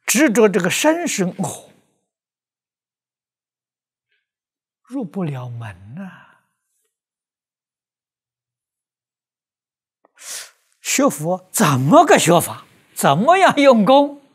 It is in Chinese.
执着这个身是我，入不了门呐。学佛怎么个学法？怎么样用功？